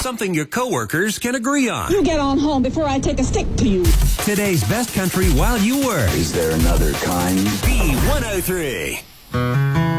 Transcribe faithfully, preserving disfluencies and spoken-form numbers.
something your coworkers can agree on. You get on home before I take a stick to you. Today's best country while you work. Is there another kind? B one oh three.